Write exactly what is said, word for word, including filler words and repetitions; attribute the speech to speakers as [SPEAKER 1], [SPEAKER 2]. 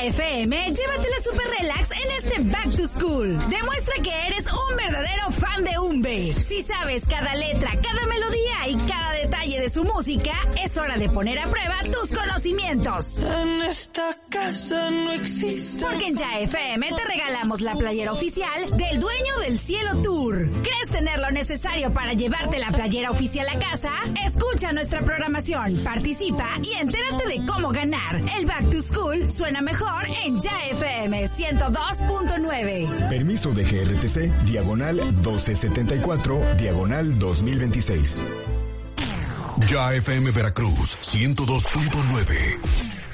[SPEAKER 1] Ya F M, llévatela super relax en este Back to School. Demuestra que eres un verdadero fan de Umbe. Si sabes cada letra, cada melodía y cada detalle de su música, es hora de poner a prueba tus conocimientos.
[SPEAKER 2] En esta casa no existe.
[SPEAKER 1] Porque en Ya F M te regalamos la playera oficial del Dueño del Cielo Tour. ¿Crees tener lo necesario para llevarte la playera oficial a casa? Escucha nuestra programación, participa y entérate de cómo ganar. El Back to School suena mejor en Ya F M ciento dos punto nueve.
[SPEAKER 3] Permiso de G R T C, diagonal doce setenta y cuatro, diagonal dos mil veintiséis.
[SPEAKER 4] Ya F M Veracruz ciento dos punto nueve.